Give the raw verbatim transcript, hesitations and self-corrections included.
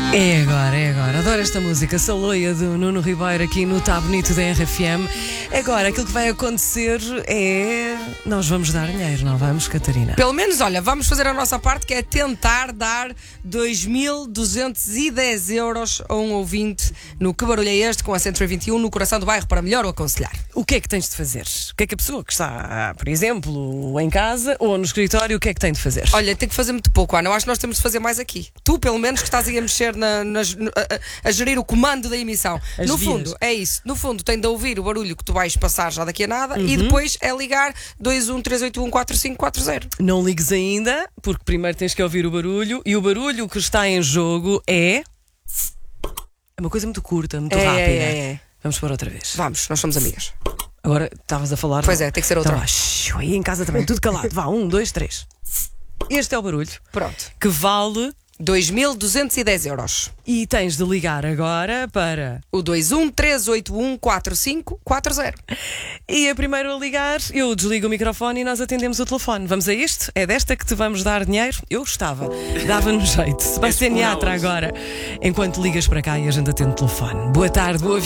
É agora, é agora. Adoro esta música. Saloia do Nuno Ribeiro aqui no Tá Bonito da R F M. Agora, aquilo que vai acontecer é... Nós vamos dar dinheiro, não vamos, Catarina? Pelo menos, olha, vamos fazer a nossa parte, que é tentar dar dois mil duzentos e dez euros a um ouvinte no Que Barulho é Este, com a cento e vinte e um, no coração do bairro, para melhor o aconselhar. O que é que tens de fazer? O que é que a pessoa que está, por exemplo, em casa ou no escritório, o que é que tem de fazer? Olha, tem que fazer muito pouco, Ana. Eu acho que nós temos de fazer mais aqui. Tu, pelo menos, que estás aí a mexer na, nas, a, a gerir o comando da emissão. As no vias. fundo, é isso. No fundo, tem de ouvir o barulho que tu vais passar já daqui a nada, Uhum. e depois é ligar dois um três oito um quatro cinco quatro zero. Não ligues ainda, porque primeiro tens que ouvir o barulho, e o barulho que está em jogo é... É uma coisa muito curta, muito É, rápida. é, é. Vamos pôr outra vez. Vamos, nós somos amigas. Agora estavas a falar. Pois não? é, tem que ser outra. Então, vá, shoo, aí em casa também, tudo calado. Vá, um, dois, três. Este é o barulho Pronto. que vale dois mil duzentos e dez euros. e tens de ligar agora para. O dois um três oito um quatro cinco quatro zero. E a primeiro a ligar, eu desligo o microfone e nós atendemos o telefone. Vamos a isto? É desta que te vamos dar dinheiro? Eu gostava, dava-nos jeito. Sebastião Yatra agora, enquanto ligas para cá e a gente atende o telefone. Boa tarde, boa viagem.